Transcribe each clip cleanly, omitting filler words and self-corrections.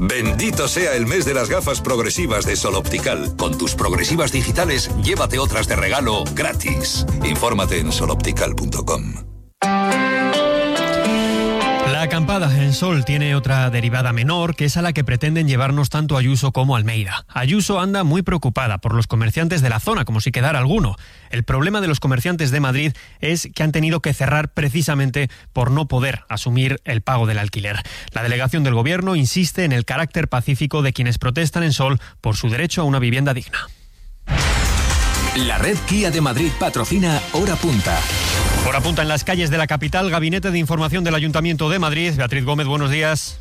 Bendito sea el mes de las gafas progresivas de Sol Optical. Con tus progresivas digitales, llévate otras de regalo gratis. Infórmate en soloptical.com. La acampada en Sol tiene otra derivada menor, que es a la que pretenden llevarnos tanto Ayuso como Almeida. Ayuso anda muy preocupada por los comerciantes de la zona, como si quedara alguno. El problema de los comerciantes de Madrid es que han tenido que cerrar precisamente por no poder asumir el pago del alquiler. La delegación del Gobierno insiste en el carácter pacífico de quienes protestan en Sol por su derecho a una vivienda digna. La red Kia de Madrid patrocina Hora Punta. Hora Punta en las calles de la capital, Gabinete de Información del Ayuntamiento de Madrid. Beatriz Gómez, buenos días.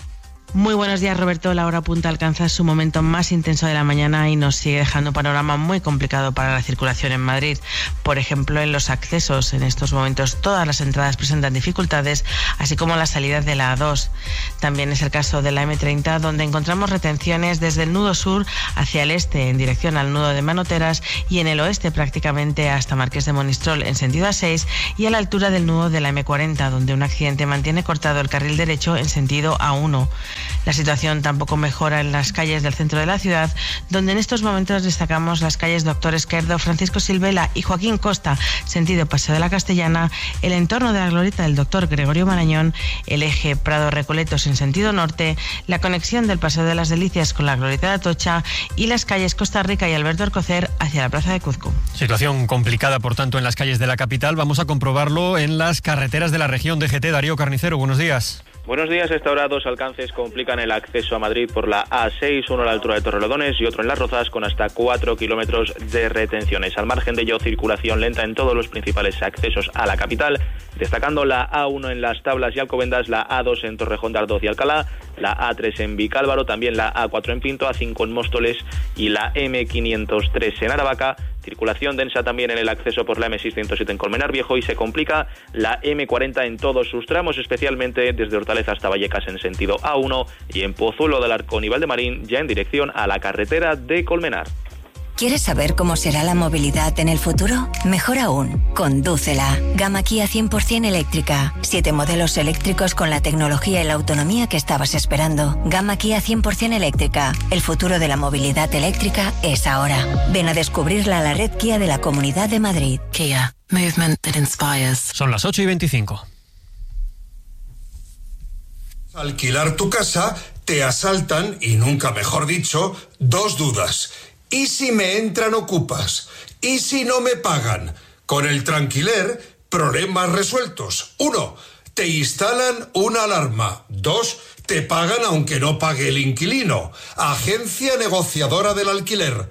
Muy buenos días, Roberto. La hora punta alcanza su momento más intenso de la mañana y nos sigue dejando un panorama muy complicado para la circulación en Madrid. Por ejemplo, en los accesos. En estos momentos todas las entradas presentan dificultades, así como las salidas de la A2. También es el caso de la M30, donde encontramos retenciones desde el nudo sur hacia el este, en dirección al nudo de Manoteras, y en el oeste prácticamente hasta Marqués de Monistrol, en sentido A6, y a la altura del nudo de la M40, donde un accidente mantiene cortado el carril derecho en sentido A1. La situación tampoco mejora en las calles del centro de la ciudad, donde en estos momentos destacamos las calles Doctor Esquerdo, Francisco Silvela y Joaquín Costa, sentido Paseo de la Castellana, el entorno de la glorieta del Doctor Gregorio Marañón, el eje Prado-Recoletos en sentido norte, la conexión del Paseo de las Delicias con la glorieta de Atocha y las calles Costa Rica y Alberto Alcocer hacia la Plaza de Cuzco. Situación complicada, por tanto, en las calles de la capital. Vamos a comprobarlo en las carreteras de la región. DGT, Darío Carnicero, buenos días. Buenos días. A esta hora dos alcances complican el acceso a Madrid por la A6, uno a la altura de Torrelodones y otro en Las Rozas, con hasta 4 kilómetros de retenciones. Al margen de ello, circulación lenta en todos los principales accesos a la capital, destacando la A1 en Las Tablas y Alcobendas, la A2 en Torrejón de Ardoz y Alcalá, la A3 en Vicálvaro, también la A4 en Pinto, A5 en Móstoles y la M503 en Aravaca. Circulación densa también en el acceso por la M607 en Colmenar Viejo y se complica la M40 en todos sus tramos, especialmente desde Hortaleza hasta Vallecas en sentido A1 y en Pozuelo del Arcón y Valdemarín ya en dirección a la carretera de Colmenar. ¿Quieres saber cómo será la movilidad en el futuro? Mejor aún, condúcela. Gama Kia 100% eléctrica. 7 modelos eléctricos con la tecnología y la autonomía que estabas esperando. Gama Kia 100% eléctrica. El futuro de la movilidad eléctrica es ahora. Ven a descubrirla a la red Kia de la Comunidad de Madrid. Kia. Movement that inspires. Son las 8:25. Alquilar tu casa, te asaltan, y nunca mejor dicho, dos dudas. ¿Y si me entran ocupas? ¿Y si no me pagan? Con el Tranquiler, problemas resueltos. 1. Te instalan una alarma. 2. Te pagan aunque no pague el inquilino. Agencia negociadora del alquiler.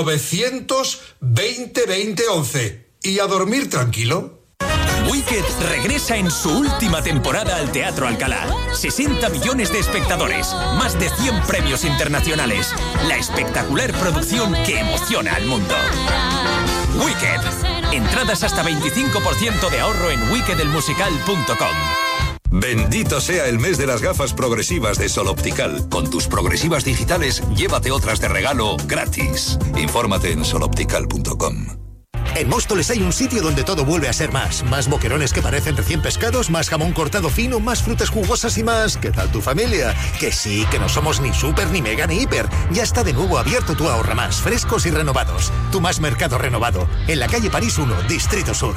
920-2011. ¿Y a dormir tranquilo? Wicked regresa en su última temporada al Teatro Alcalá. 60 millones de espectadores, más de 100 premios internacionales. La espectacular producción que emociona al mundo. Wicked. Entradas hasta 25% de ahorro en wickedelmusical.com. Bendito sea el mes de las gafas progresivas de Sol Optical. Con tus progresivas digitales, llévate otras de regalo gratis. Infórmate en soloptical.com. En Móstoles hay un sitio donde todo vuelve a ser más. Más boquerones que parecen recién pescados, más jamón cortado fino, más frutas jugosas y más... ¿Qué tal tu familia? Que sí, que no somos ni súper, ni mega, ni hiper. Ya está de nuevo abierto tu Ahorra Más, frescos y renovados. Tu Más Mercado renovado. En la calle París 1, Distrito Sur.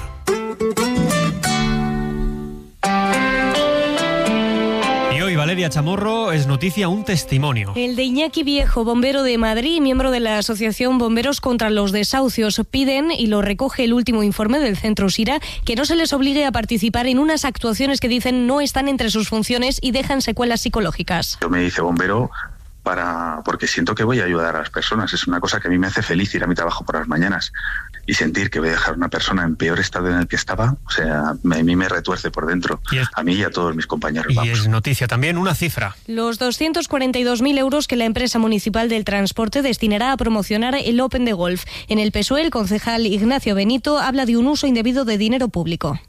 Valeria Chamorro, es noticia un testimonio. El de Iñaki Viejo, bombero de Madrid, miembro de la Asociación Bomberos contra los Desahucios. Piden, y lo recoge el último informe del Centro Sira, que no se les obligue a participar en unas actuaciones que dicen no están entre sus funciones y dejan secuelas psicológicas. Yo me hice bombero porque siento que voy a ayudar a las personas. Es una cosa que a mí me hace feliz, ir a mi trabajo por las mañanas y sentir que voy a dejar a una persona en peor estado en el que estaba. O sea, a mí me retuerce por dentro, a mí y a todos mis compañeros. Y es noticia también una cifra. Los 242.000 euros que la empresa municipal del transporte destinará a promocionar el Open de Golf. En el PSOE, el concejal Ignacio Benito habla de un uso indebido de dinero público.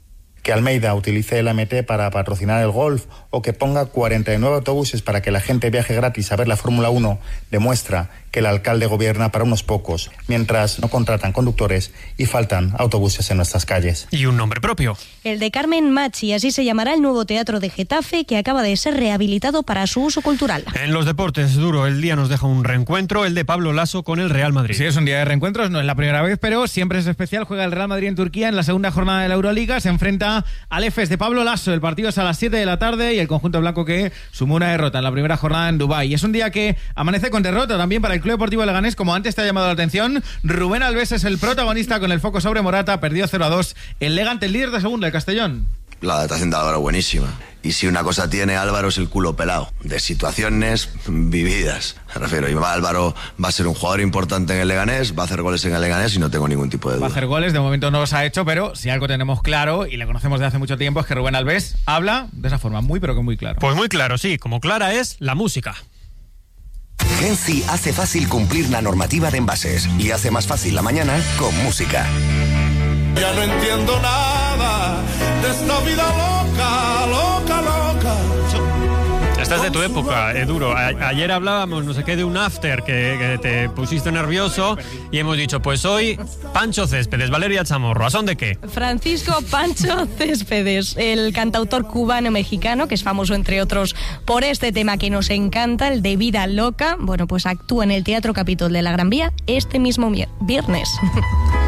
que Almeida utilice el AMT para patrocinar el golf o que ponga 49 autobuses para que la gente viaje gratis a ver la Fórmula 1 demuestra que el alcalde gobierna para unos pocos, mientras no contratan conductores y faltan autobuses en nuestras calles. Y un nombre propio. El de Carmen Machi, así se llamará el nuevo teatro de Getafe, que acaba de ser rehabilitado para su uso cultural. En los deportes, Duro, el día nos deja un reencuentro, el de Pablo Lasso con el Real Madrid. Sí, es un día de reencuentros, no es la primera vez, pero siempre es especial. Juega el Real Madrid en Turquía en la segunda jornada de la Euroliga, se enfrenta al Efes de Pablo Lasso. El partido es a las 7 de la tarde y el conjunto blanco que sumó una derrota en la primera jornada en Dubái. Y es un día que amanece con derrota también para el Club Deportivo Leganés, como antes te ha llamado la atención. Rubén Alves es el protagonista con el foco sobre Morata, perdió 0-2 el Levante, el líder de segunda, el Castellón. La adaptación de Álvaro buenísima. Y si una cosa tiene Álvaro es el culo pelado, de situaciones vividas. Me refiero, y Álvaro va a ser un jugador importante en el Leganés, va a hacer goles en el Leganés y no tengo ningún tipo de duda. Va a hacer goles, de momento no los ha hecho, pero si algo tenemos claro, y le conocemos de hace mucho tiempo, es que Rubén Alves habla de esa forma, muy pero que muy claro. Pues muy claro, sí, como clara es la música. Genci hace fácil cumplir la normativa de envases y hace más fácil la mañana con música. Ya no entiendo nada de esta vida loca, loca, loca. Esta es de tu época, Duro. Ayer hablábamos, no sé qué, de un after que te pusiste nervioso y hemos dicho, pues hoy Pancho Céspedes, Valeria Chamorro, ¿a son de qué? Francisco Pancho Céspedes, el cantautor cubano-mexicano, que es famoso entre otros por este tema que nos encanta, el de Vida Loca. Bueno, pues actúa en el Teatro Capitol de la Gran Vía este mismo viernes.